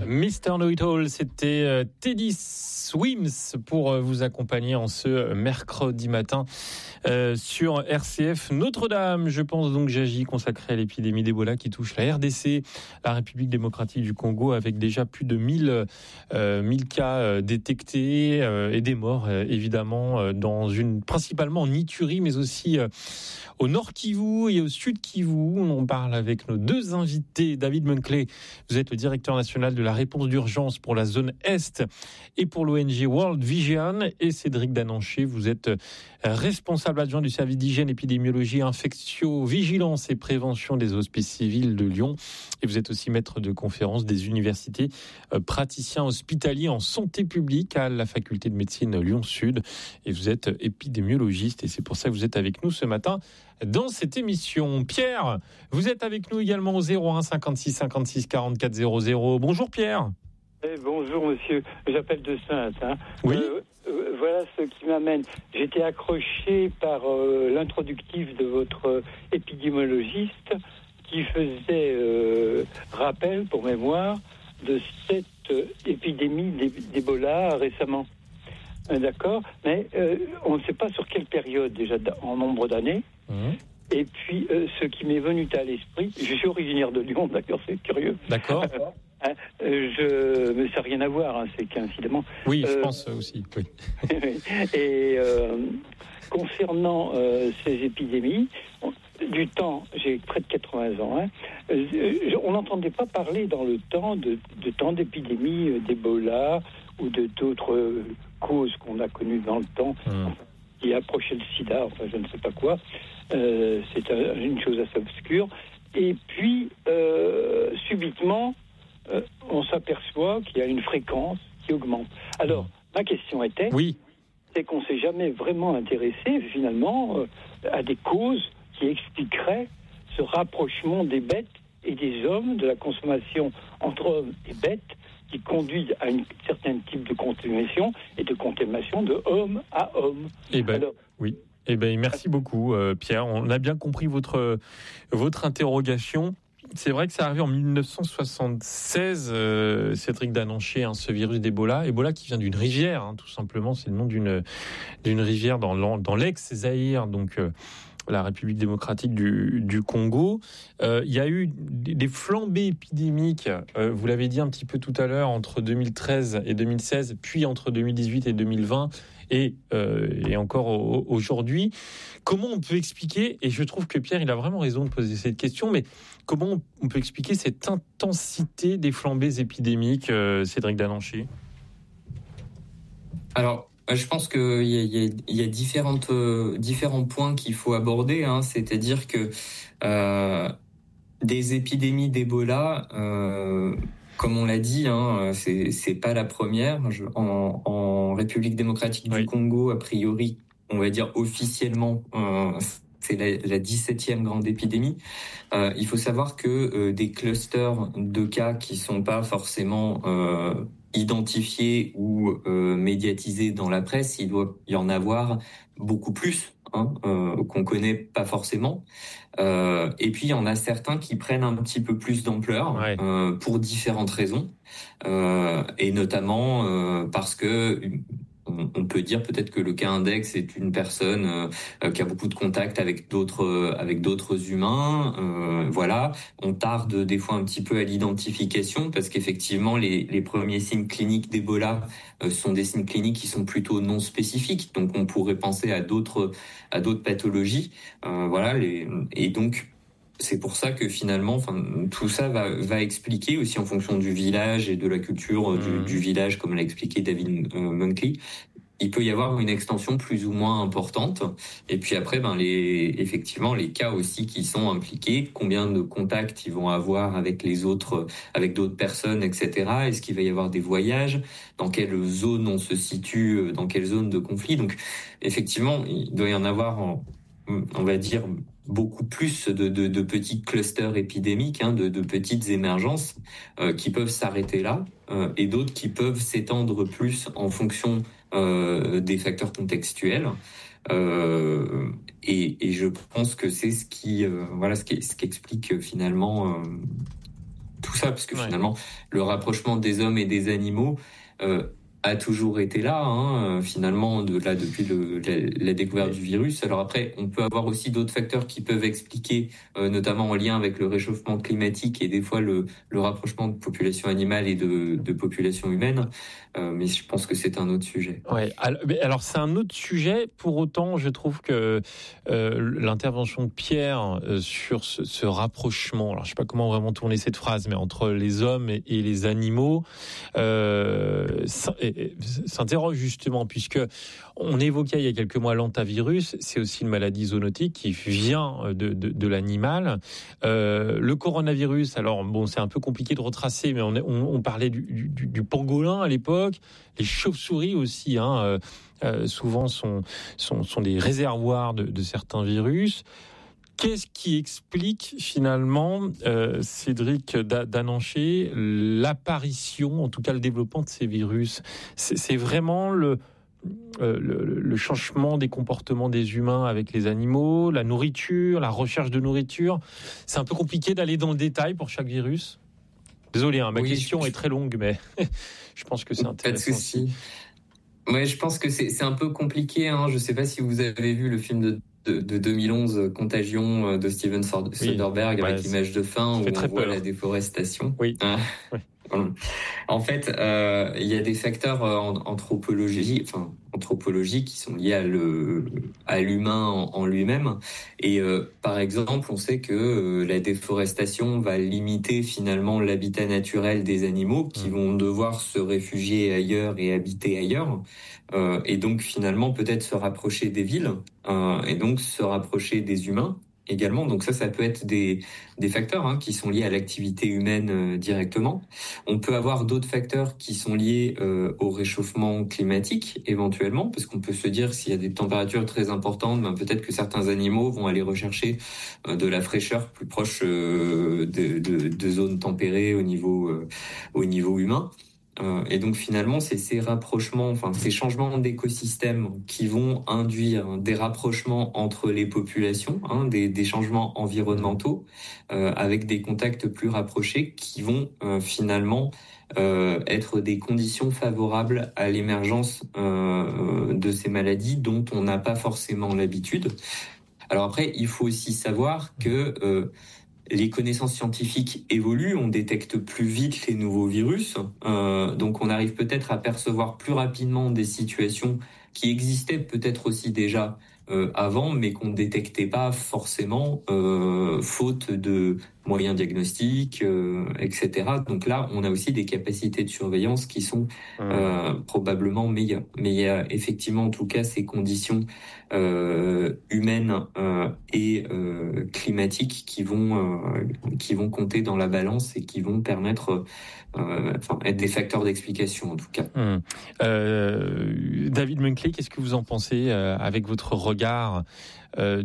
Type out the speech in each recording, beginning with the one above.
Mr. Know-It-All, c'était Teddy Swims pour vous accompagner en ce mercredi matin sur RCF Notre-Dame. Je pense donc j'agis consacré à l'épidémie d'Ebola qui touche la RDC, la République démocratique du Congo, avec déjà plus de 1000 cas détectés et des morts évidemment principalement en Ituri, mais aussi au nord Kivu et au sud Kivu. On parle avec nos deux invités. David Munkley, vous êtes le directeur national de la réponse d'urgence pour la zone Est et pour l'ONG World Vision, et Cédric Dananché, vous êtes responsable adjoint du service d'hygiène, épidémiologie, infectiovigilance et prévention des hospices civils de Lyon, et vous êtes aussi maître de conférence des universités, praticien hospitalier en santé publique à la faculté de médecine Lyon-Sud, et vous êtes épidémiologiste, et c'est pour ça que vous êtes avec nous ce matin dans cette émission. Pierre, vous êtes avec nous également au 01 56 56 44 00. Bonjour Pierre. Bonjour monsieur, j'appelle de Saintes. Oui. Voilà ce qui m'amène. J'étais accroché par l'introductif de votre épidémiologiste qui faisait rappel, pour mémoire, de cette épidémie d'Ebola récemment. D'accord, mais on ne sait pas sur quelle période déjà en nombre d'années. Et puis, ce qui m'est venu à l'esprit, je suis originaire de Lyon, d'ailleurs, c'est curieux. D'accord. Mais ça n'a rien à voir, c'est qu'incidemment. Oui, je pense aussi. Oui. Et concernant ces épidémies, du temps, j'ai près de 80 ans, on n'entendait pas parler dans le temps de temps d'épidémie d'Ebola ou de d'autres causes qu'on a connues dans le temps. Qui approchait le sida, enfin je ne sais pas quoi. C'est une chose assez obscure. Et puis, subitement, on s'aperçoit qu'il y a une fréquence qui augmente. Alors, ma question était, c'est qu'on ne s'est jamais vraiment intéressé, finalement, à des causes qui expliqueraient ce rapprochement des bêtes et des hommes, de la consommation entre hommes et bêtes, qui conduit à un certain type de contamination et de contamination de homme à homme. Merci beaucoup Pierre. On a bien compris votre interrogation. C'est vrai que ça arrive en 1976, Cédric Dananché, ce virus d'Ebola. Ebola qui vient d'une rivière, tout simplement. C'est le nom d'une rivière dans l'ex-Zaïre, donc la République démocratique du Congo. Il y a eu des flambées épidémiques, vous l'avez dit un petit peu tout à l'heure, entre 2013 et 2016, puis entre 2018 et 2020, et encore aujourd'hui. Comment on peut expliquer, et je trouve que Pierre, il a vraiment raison de poser cette question, mais comment on peut expliquer cette intensité des flambées épidémiques, Cédric Dananché ? Alors, je pense qu'il y a différents points qu'il faut aborder, c'est-à-dire que des épidémies d'Ebola, comme on l'a dit, c'est pas la première. En République démocratique du Congo, a priori, on va dire officiellement, c'est la 17e grande épidémie. Il faut savoir que des clusters de cas qui sont pas forcément identifiés ou médiatisés dans la presse, il doit y en avoir beaucoup plus, qu'on connaît pas forcément. Et puis il y en a certains qui prennent un petit peu plus d'ampleur pour différentes raisons, et notamment parce que on peut dire peut-être que le cas index est une personne qui a beaucoup de contacts avec d'autres humains. Voilà, on tarde des fois un petit peu à l'identification parce qu'effectivement les premiers signes cliniques d'Ebola sont des signes cliniques qui sont plutôt non spécifiques. Donc on pourrait penser à d'autres pathologies. Et donc c'est pour ça que finalement, tout ça va expliquer aussi en fonction du village et de la culture du village, comme l'a expliqué David Munkley. Il peut y avoir une extension plus ou moins importante. Et puis après, effectivement, les cas aussi qui sont impliqués, combien de contacts ils vont avoir avec avec d'autres personnes, etc. Est-ce qu'il va y avoir des voyages? Dans quelle zone on se situe? Dans quelle zone de conflit? Donc, effectivement, il doit y en avoir, on va dire, beaucoup plus de petits clusters épidémiques, de petites émergences qui peuvent s'arrêter là, et d'autres qui peuvent s'étendre plus en fonction des facteurs contextuels. Et je pense que c'est ce qui explique finalement tout ça, parce que finalement, le rapprochement des hommes et des animaux a toujours été là, finalement, depuis la découverte du virus. Alors après, on peut avoir aussi d'autres facteurs qui peuvent expliquer, notamment en lien avec le réchauffement climatique et des fois le rapprochement de population animale et de population humaine. Mais je pense que c'est un autre sujet. Ouais. Alors c'est un autre sujet. Pour autant, je trouve que l'intervention de Pierre sur ce rapprochement, alors je sais pas comment vraiment tourner cette phrase, mais entre les hommes et les animaux, s'interroge justement, puisque on évoquait il y a quelques mois l'hantavirus. C'est aussi une maladie zoonotique qui vient de l'animal. Le coronavirus, alors bon, c'est un peu compliqué de retracer, mais on parlait du pangolin à l'époque. Les chauves-souris aussi, souvent sont des réservoirs de certains virus. Qu'est-ce qui explique finalement, Cédric Dananché, l'apparition, en tout cas le développement de ces virus ? C'est vraiment le changement des comportements des humains avec les animaux, la nourriture, la recherche de nourriture. C'est un peu compliqué d'aller dans le détail pour chaque virus. Désolé, ma question est très longue, mais je pense que c'est intéressant. Pas de souci. Ouais, je pense que c'est un peu compliqué. Je ne sais pas si vous avez vu le film de 2011, Contagion, de Steven Soderbergh, avec l'image de fin où on voit la déforestation. Oui. En fait, il y a des facteurs anthropologiques qui sont liés à l'humain en lui-même. Et par exemple, on sait que la déforestation va limiter finalement l'habitat naturel des animaux qui vont devoir se réfugier ailleurs et habiter ailleurs. Et donc finalement peut-être se rapprocher des villes et donc se rapprocher des humains également. Donc ça peut être des facteurs qui sont liés à l'activité humaine directement. On peut avoir d'autres facteurs qui sont liés au réchauffement climatique éventuellement, parce qu'on peut se dire s'il y a des températures très importantes, peut-être que certains animaux vont aller rechercher de la fraîcheur plus proche de zones tempérées au niveau humain. Et donc finalement, c'est ces rapprochements, ces changements d'écosystèmes qui vont induire des rapprochements entre les populations, des changements environnementaux, avec des contacts plus rapprochés qui vont finalement être des conditions favorables à l'émergence de ces maladies dont on n'a pas forcément l'habitude. Alors après, il faut aussi savoir que les connaissances scientifiques évoluent, on détecte plus vite les nouveaux virus, donc on arrive peut-être à percevoir plus rapidement des situations qui existaient peut-être aussi déjà avant, mais qu'on ne détectait pas forcément, faute de moyens diagnostiques, etc. Donc là, on a aussi des capacités de surveillance qui sont probablement meilleures. Mais il y a effectivement, en tout cas, ces conditions humaines et climatiques qui vont compter dans la balance et qui vont permettre être des facteurs d'explication en tout cas. David Munkley, qu'est-ce que vous en pensez avec votre regard d'humanitaire ?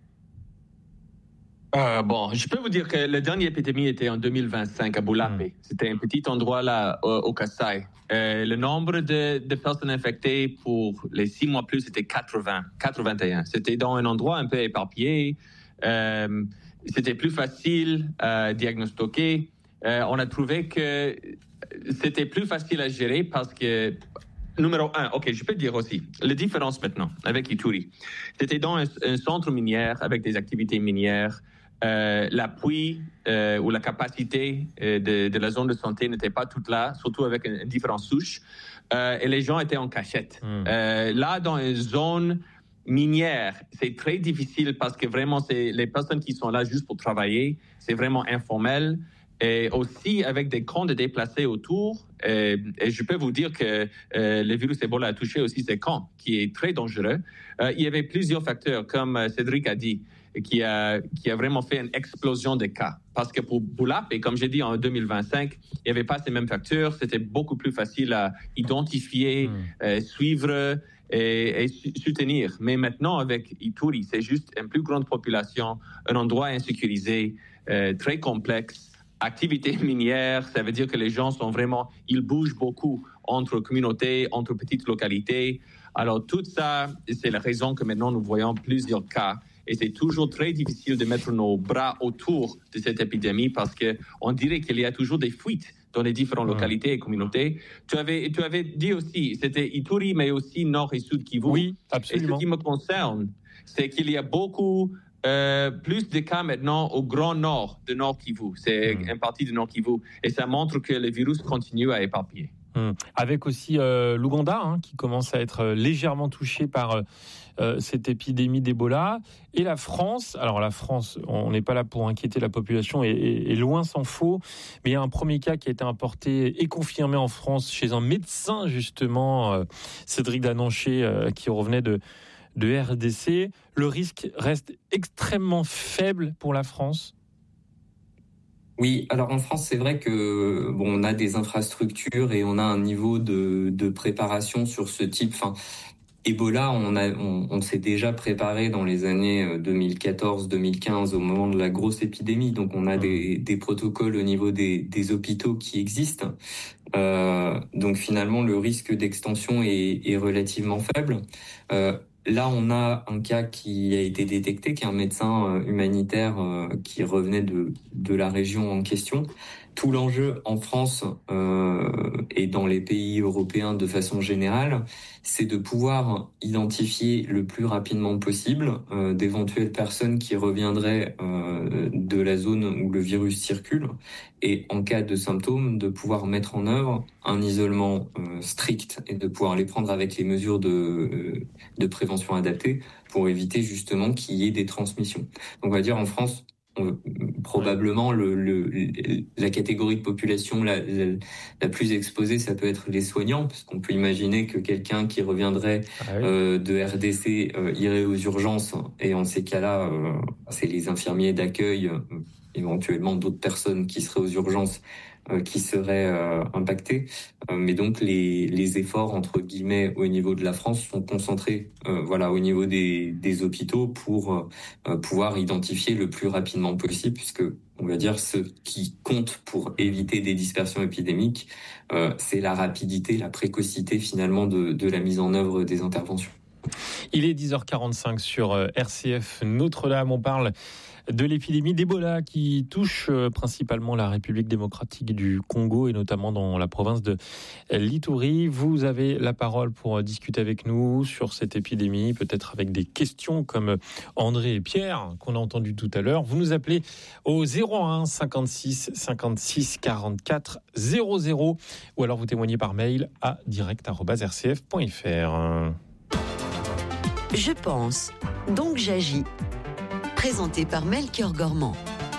Je peux vous dire que la dernière épidémie était en 2025 à Bulapé. C'était un petit endroit là au Kasaï. Le nombre de personnes infectées pour les 6 mois plus, c'était 81. C'était dans un endroit un peu éparpillé. C'était plus facile à diagnostiquer. On a trouvé que c'était plus facile à gérer parce que, numéro 1, je peux dire aussi, la différence maintenant avec Ituri. C'était dans un centre minier avec des activités minières. L'appui ou la capacité de la zone de santé n'était pas toute là, surtout avec une différente souche. Et les gens étaient en cachette. Là, dans une zone minière, c'est très difficile parce que vraiment, c'est les personnes qui sont là juste pour travailler. C'est vraiment informel. Et aussi avec des camps de déplacés autour. Et je peux vous dire que le virus Ebola a touché aussi ces camps, qui est très dangereux. Il y avait plusieurs facteurs, comme Cédric a dit, qui a vraiment fait une explosion de cas. Parce que pour Bulapé, comme j'ai dit, en 2025, il n'y avait pas ces mêmes facteurs. C'était beaucoup plus facile à identifier, suivre et soutenir. Mais maintenant, avec Ituri, c'est juste une plus grande population, un endroit insécurisé, très complexe. Activité minière, ça veut dire que les gens ils bougent beaucoup entre communautés, entre petites localités. Alors tout ça, c'est la raison que maintenant nous voyons plusieurs cas. et c'est toujours très difficile de mettre nos bras autour de cette épidémie parce qu'on dirait qu'il y a toujours des fuites dans les différentes localités et communautés. Tu avais dit aussi, c'était Ituri, mais aussi Nord et Sud Kivu. Oui, absolument. Et ce qui me concerne, c'est qu'il y a beaucoup plus de cas maintenant au Grand Nord de Nord Kivu. C'est une partie de Nord Kivu. Et ça montre que le virus continue à éparpiller. Avec aussi l'Ouganda, qui commence à être légèrement touché par cette épidémie d'Ebola. Et la France, alors la France, on n'est pas là pour inquiéter la population, et loin s'en faut, mais il y a un premier cas qui a été importé et confirmé en France chez un médecin, justement, Cédric Dananché, qui revenait de RDC. Le risque reste extrêmement faible pour la France. Oui, alors en France, c'est vrai que on a des infrastructures et on a un niveau de préparation sur ce type. Enfin, Ebola, on s'est déjà préparé dans les années 2014-2015 au moment de la grosse épidémie. Donc, on a des protocoles au niveau des hôpitaux qui existent. Donc, finalement, le risque d'extension est relativement faible. Là, on a un cas qui a été détecté, qui est un médecin humanitaire qui revenait de la région en question. Tout l'enjeu en France et dans les pays européens de façon générale, c'est de pouvoir identifier le plus rapidement possible d'éventuelles personnes qui reviendraient de la zone où le virus circule, et en cas de symptômes, de pouvoir mettre en œuvre un isolement strict et de pouvoir les prendre avec les mesures de prévention adaptées pour éviter justement qu'il y ait des transmissions. Donc on va dire en France, probablement la catégorie de population la plus exposée, ça peut être les soignants, parce qu'on peut imaginer que quelqu'un qui reviendrait de RDC irait aux urgences, et en ces cas-là, c'est les infirmiers d'accueil, éventuellement d'autres personnes qui seraient aux urgences, qui seraient impactés. Mais donc les efforts entre guillemets au niveau de la France sont concentrés au niveau des hôpitaux pour pouvoir identifier le plus rapidement possible, puisque on va dire ce qui compte pour éviter des dispersions épidémiques, c'est la rapidité, la précocité finalement de la mise en œuvre des interventions. Il est 10h45 sur RCF Notre-Dame. On parle de l'épidémie d'Ebola qui touche principalement la République démocratique du Congo et notamment dans la province de l'Ituri. Vous avez la parole pour discuter avec nous sur cette épidémie, peut-être avec des questions comme André et Pierre qu'on a entendu tout à l'heure. Vous nous appelez au 01 56 56 44 00 ou alors vous témoignez par mail à direct@rcf.fr. Je pense, donc j'agis. Présenté par Melchior Gormand.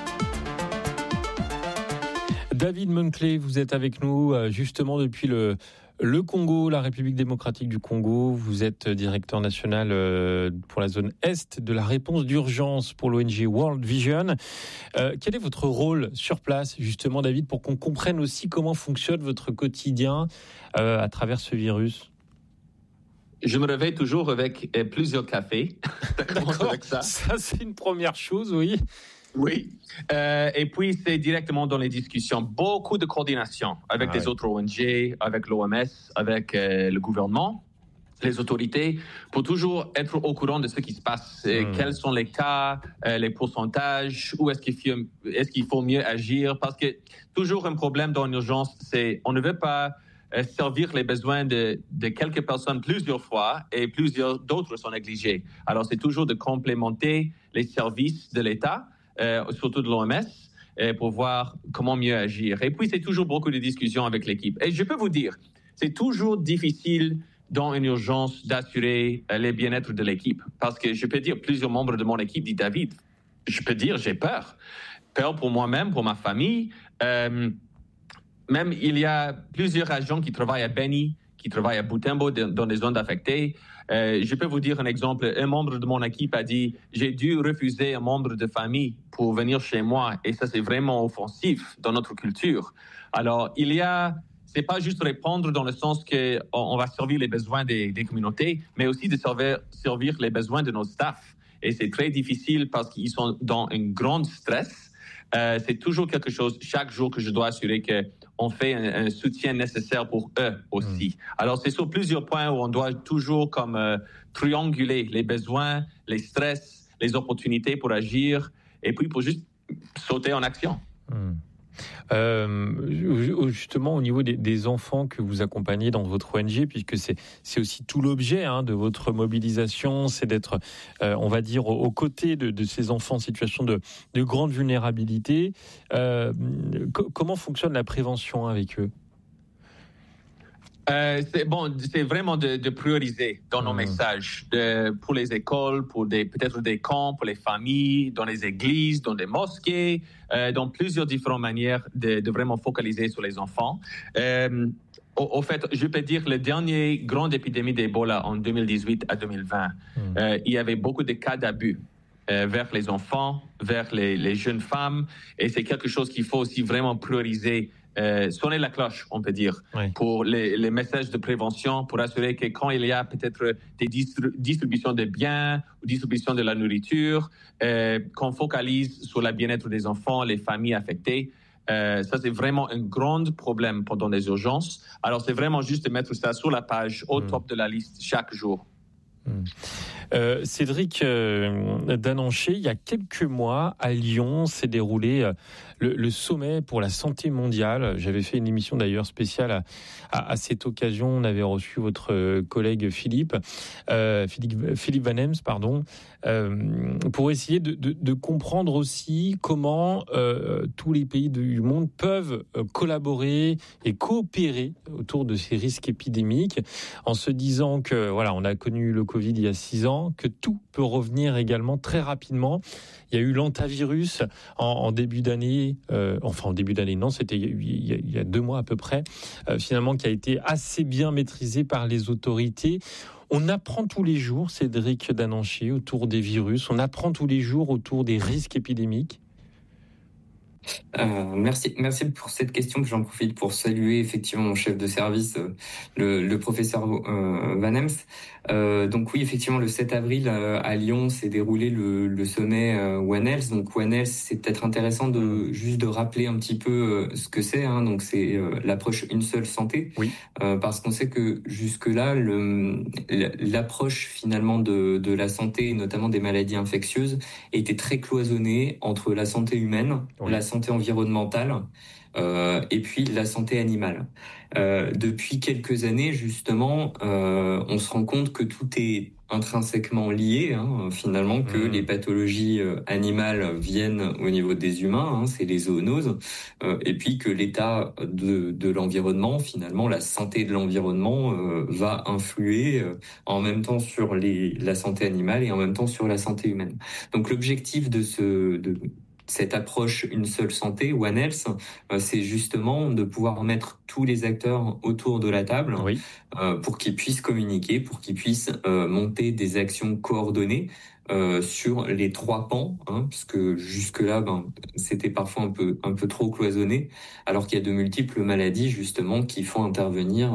David Munkley, vous êtes avec nous justement depuis le Congo, la République démocratique du Congo. Vous êtes directeur national pour la zone Est de la réponse d'urgence pour l'ONG World Vision. Quel est votre rôle sur place, justement, David, pour qu'on comprenne aussi comment fonctionne votre quotidien à travers ce virus ? Je me réveille toujours avec plusieurs cafés. D'accord, avec ça, c'est une première chose, oui. Oui, et puis c'est directement dans les discussions, beaucoup de coordination avec les autres ONG, avec l'OMS, avec le gouvernement, les autorités, pour toujours être au courant de ce qui se passe. Quels sont les cas, les pourcentages, où est-ce qu'il faut mieux agir, parce que toujours un problème dans une urgence, c'est on ne veut pas servir les besoins de quelques personnes plusieurs fois et plusieurs d'autres sont négligés. Alors, c'est toujours de complémenter les services de l'État, surtout de l'OMS, pour voir comment mieux agir. Et puis, c'est toujours beaucoup de discussions avec l'équipe. Et je peux vous dire, c'est toujours difficile dans une urgence d'assurer le bien-être de l'équipe. Parce que je peux dire, plusieurs membres de mon équipe, dit David, je peux dire, j'ai peur. Peur pour moi-même, pour ma famille. Même, il y a plusieurs agents qui travaillent à Beni, qui travaillent à Butembo, dans des zones affectées. Je peux vous dire un exemple. Un membre de mon équipe a dit « J'ai dû refuser un membre de famille pour venir chez moi. » Et ça, c'est vraiment offensif dans notre culture. Alors, c'est pas juste répondre dans le sens qu'on va servir les besoins des communautés, mais aussi de servir les besoins de nos staffs. Et c'est très difficile parce qu'ils sont dans un grand stress. C'est toujours quelque chose, chaque jour, que je dois assurer qu'on fait un soutien nécessaire pour eux aussi. Alors, c'est sur plusieurs points où on doit toujours trianguler les besoins, les stress, les opportunités pour agir et puis pour juste sauter en action. Justement, au niveau des enfants que vous accompagnez dans votre ONG, puisque c'est aussi tout l'objet de votre mobilisation, c'est d'être, on va dire, aux côtés de ces enfants en situation de grande vulnérabilité. Comment fonctionne la prévention avec eux ? C'est vraiment de prioriser dans nos messages pour les écoles, pour peut-être des camps, pour les familles, dans les églises, dans des mosquées, dans plusieurs différentes manières de vraiment focaliser sur les enfants. Au fait, je peux dire que la dernière grande épidémie d'Ebola en 2018 à 2020, il y avait beaucoup de cas d'abus vers les enfants, vers les jeunes femmes, et c'est quelque chose qu'il faut aussi vraiment prioriser. Sonner la cloche, on peut dire, pour les messages de prévention, pour assurer que quand il y a peut-être des distributions de biens ou distribution de la nourriture, qu'on focalise sur le bien-être des enfants, les familles affectées. Ça, c'est vraiment un grand problème pendant les urgences. Alors, c'est vraiment juste de mettre ça sur la page, au top de la liste, chaque jour. Cédric Dananché, il y a quelques mois à Lyon s'est déroulé le sommet pour la santé mondiale. J'avais fait une émission d'ailleurs spéciale à cette occasion. On avait reçu votre collègue Philippe Van Hems, pour essayer de comprendre aussi comment tous les pays du monde peuvent collaborer et coopérer autour de ces risques épidémiques, en se disant que voilà, on a connu le Covid il y a 6 ans, que tout peut revenir également très rapidement. Il y a eu l'hantavirus en début d'année, en début d'année, non, c'était il y a 2 mois à peu près, finalement, qui a été assez bien maîtrisé par les autorités. On apprend tous les jours, Cédric Dananché, autour des virus, on apprend tous les jours autour des risques épidémiques. Merci pour cette question. J'en profite pour saluer effectivement mon chef de service, le professeur Van Hems. Donc oui, effectivement, le 7 avril à Lyon s'est déroulé le sommet One Health. Donc One Health, c'est peut-être intéressant de rappeler un petit peu ce que c'est. Donc c'est l'approche une seule santé. Oui. Parce qu'on sait que jusque-là, l'approche finalement de la santé, et notamment des maladies infectieuses, était très cloisonnée entre la santé humaine, la santé environnementale et puis la santé animale. Depuis quelques années, justement, on se rend compte que tout est intrinsèquement lié, finalement, que les pathologies animales viennent au niveau des humains, c'est les zoonoses, et puis que l'état de l'environnement, finalement, la santé de l'environnement va influer en même temps sur la santé animale et en même temps sur la santé humaine. Donc l'objectif de cette approche une seule santé, One Health, c'est justement de pouvoir mettre tous les acteurs autour de la table pour qu'ils puissent communiquer, pour qu'ils puissent monter des actions coordonnées sur les 3 pans, puisque jusque-là, c'était parfois un peu trop cloisonné, alors qu'il y a de multiples maladies justement qui font intervenir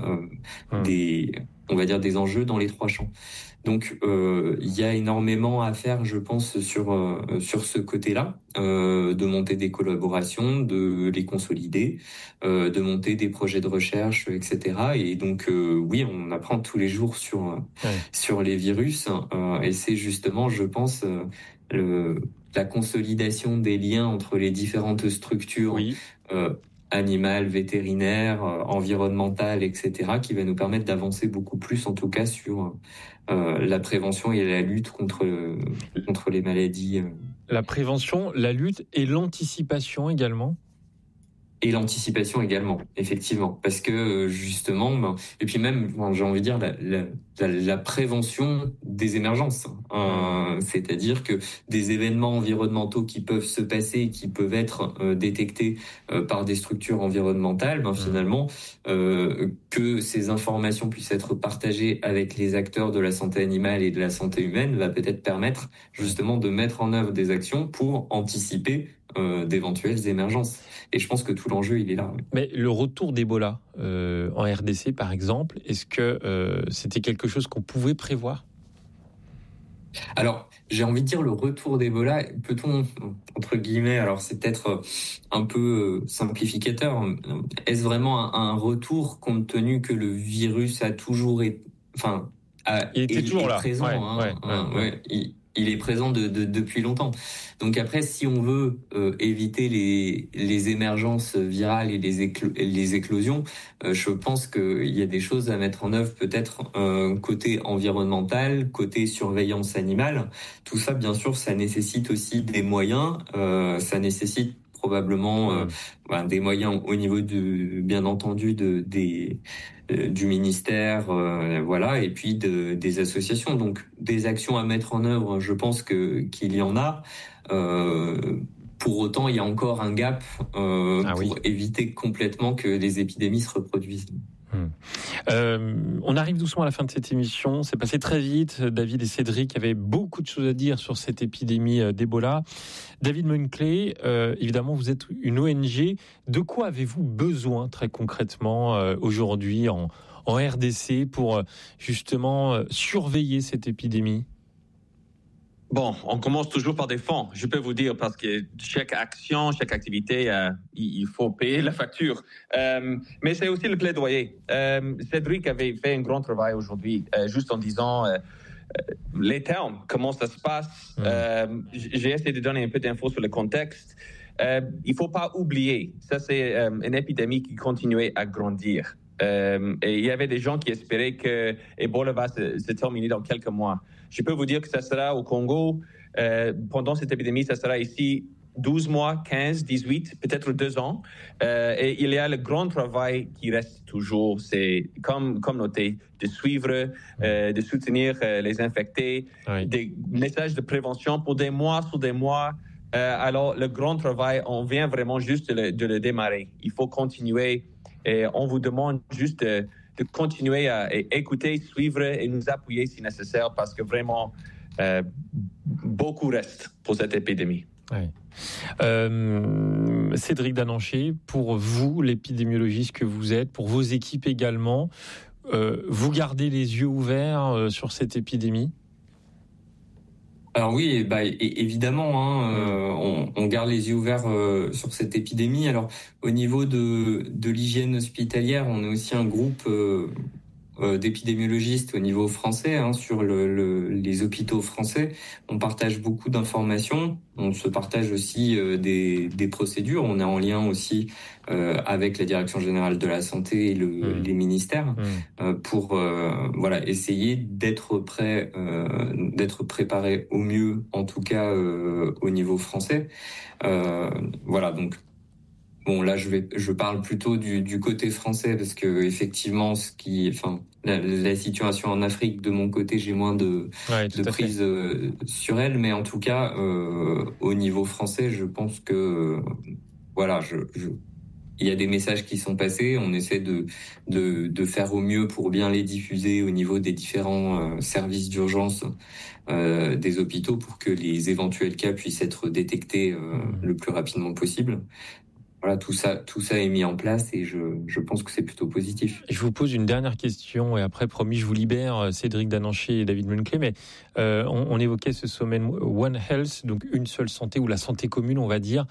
on va dire des enjeux dans les 3 champs. Donc, il y a énormément à faire, je pense, sur ce côté-là, de monter des collaborations, de les consolider, de monter des projets de recherche, etc. Et donc, oui, on apprend tous les jours sur les virus, et c'est justement, je pense, la consolidation des liens entre les différentes structures. Animal, vétérinaire, environnemental, etc., qui va nous permettre d'avancer beaucoup plus, en tout cas, sur la prévention et la lutte contre les maladies. La prévention, la lutte et l'anticipation également. Et l'anticipation également, effectivement, parce que justement, et puis même, j'ai envie de dire la prévention des émergences, c'est-à-dire que des événements environnementaux qui peuvent se passer, qui peuvent être détectés par des structures environnementales, finalement, que ces informations puissent être partagées avec les acteurs de la santé animale et de la santé humaine, va peut-être permettre justement de mettre en œuvre des actions pour anticiper d'éventuelles émergences. Et je pense que tout l'enjeu, il est là. Mais le retour d'Ebola en RDC, par exemple, est-ce que c'était quelque chose qu'on pouvait prévoir ? Alors, j'ai envie de dire le retour d'Ebola, peut-on, entre guillemets, alors c'est peut-être un peu simplificateur, est-ce vraiment un retour compte tenu que le virus a toujours été, il était toujours là. Présent, il est présent depuis longtemps. Donc après, si on veut éviter les émergences virales et les éclosions, je pense qu'il y a des choses à mettre en œuvre, peut-être côté environnemental, côté surveillance animale. Tout ça, bien sûr, ça nécessite aussi des moyens. Ça nécessite probablement des moyens au niveau bien entendu du ministère, voilà, et puis des associations. Donc des actions à mettre en œuvre, je pense qu'il y en a. Pour autant, il y a encore un gap pour éviter complètement que les épidémies se reproduisent. On arrive doucement à la fin de cette émission. C'est passé très vite. David et Cédric avaient beaucoup de choses à dire sur cette épidémie d'Ebola. David Munkley, évidemment, vous êtes une ONG. De quoi avez-vous besoin très concrètement aujourd'hui en RDC pour justement surveiller cette épidémie ? Bon, on commence toujours par des fonds, je peux vous dire, parce que chaque action, chaque activité, il faut payer la facture. Mais c'est aussi le plaidoyer. Cédric avait fait un grand travail aujourd'hui, juste en disant les termes, comment ça se passe. J'ai essayé de donner un peu d'infos sur le contexte. Il ne faut pas oublier, ça c'est une épidémie qui continuait à grandir. Et il y avait des gens qui espéraient que Ebola va se terminer dans quelques mois. Je peux vous dire que ça sera au Congo, pendant cette épidémie, ça sera ici 12 mois, 15, 18, peut-être 2 ans. Et il y a le grand travail qui reste toujours, c'est comme noté, de suivre, de soutenir les infectés, des messages de prévention pour des mois sur des mois. Alors, le grand travail, on vient vraiment juste de le démarrer. Il faut continuer. Et on vous demande juste de continuer à écouter, suivre et nous appuyer si nécessaire, parce que vraiment, beaucoup reste pour cette épidémie. Oui. Cédric Dananché, pour vous, l'épidémiologiste que vous êtes, pour vos équipes également, vous gardez les yeux ouverts sur cette épidémie ? Alors oui, évidemment, on garde les yeux ouverts sur cette épidémie. Alors au niveau de l'hygiène hospitalière, on est aussi un groupe d'épidémiologistes au niveau français, sur les hôpitaux français. On partage beaucoup d'informations, on se partage aussi des procédures. On est en lien aussi avec la Direction générale de la santé et les ministères pour essayer d'être prêt, d'être préparé au mieux, en tout cas au niveau français. Donc. Bon, là, je parle plutôt du côté français parce que effectivement, la situation en Afrique, de mon côté, j'ai moins de prise sur elle, mais en tout cas, au niveau français, je pense que il y a des messages qui sont passés. On essaie de faire au mieux pour bien les diffuser au niveau des différents services d'urgence des hôpitaux pour que les éventuels cas puissent être détectés le plus rapidement possible. Voilà, tout ça est mis en place et je pense que c'est plutôt positif. Je vous pose une dernière question et après, promis, je vous libère, Cédric Dananché et David Munkley. Mais on évoquait ce sommet One Health, donc une seule santé ou la santé commune, on va dire,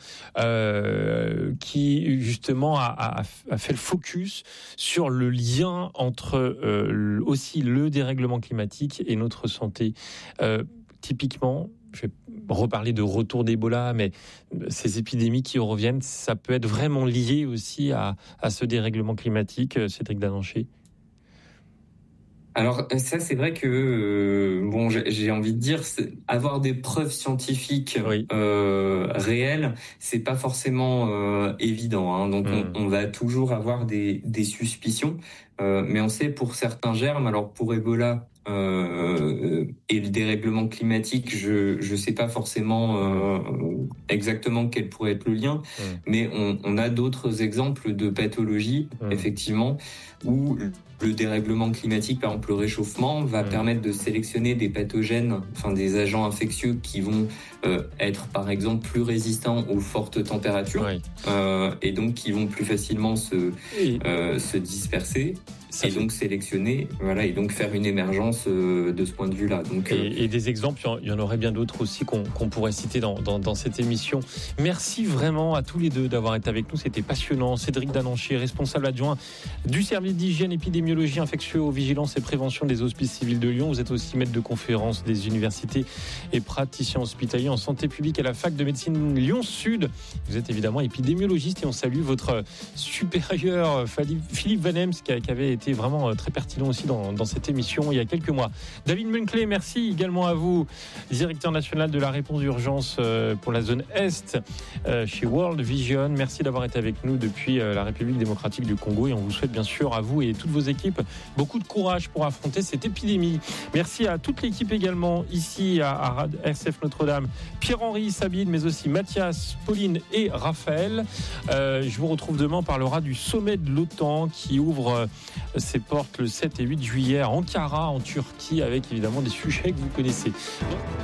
qui justement a fait le focus sur le lien entre aussi le dérèglement climatique et notre santé. Typiquement, je vais reparler de retour d'Ebola, mais ces épidémies qui reviennent, ça peut être vraiment lié aussi à ce dérèglement climatique, Cédric Dananché. Alors ça, c'est vrai que j'ai envie de dire, avoir des preuves scientifiques réelles, c'est pas forcément évident. Donc on va toujours avoir des suspicions, mais on sait pour certains germes. Alors pour Ebola. Et le dérèglement climatique, je sais pas forcément exactement quel pourrait être le lien, mais on a d'autres exemples de pathologies, effectivement, où le dérèglement climatique, par exemple le réchauffement, va permettre de sélectionner des pathogènes, des agents infectieux qui vont être par exemple plus résistants aux fortes températures et donc qui vont plus facilement se disperser. donc sélectionner, et donc faire une émergence de ce point de vue-là. Donc, et des exemples, il y en aurait bien d'autres aussi qu'on pourrait citer dans cette émission. Merci vraiment à tous les deux d'avoir été avec nous, c'était passionnant. Cédric Dananché, responsable adjoint du service d'hygiène, épidémiologie, infectio-vigilance et prévention des hospices civils de Lyon. Vous êtes aussi maître de conférences des universités et praticien hospitalier en santé publique à la fac de médecine Lyon-Sud. Vous êtes évidemment épidémiologiste et on salue votre supérieur Philippe Van Hems qui avait été vraiment très pertinent aussi dans cette émission il y a quelques mois. David Munclé, merci également à vous, directeur national de la réponse d'urgence pour la zone Est chez World Vision. Merci d'avoir été avec nous depuis la République démocratique du Congo et on vous souhaite bien sûr à vous et toutes vos équipes beaucoup de courage pour affronter cette épidémie. Merci à toute l'équipe également ici à RCF Notre-Dame, Pierre-Henri, Sabine, mais aussi Mathias, Pauline et Raphaël. Je vous retrouve demain, on parlera du sommet de l'OTAN qui ouvre ses portes le 7 et 8 juillet à Ankara en Turquie avec évidemment des sujets que vous connaissez.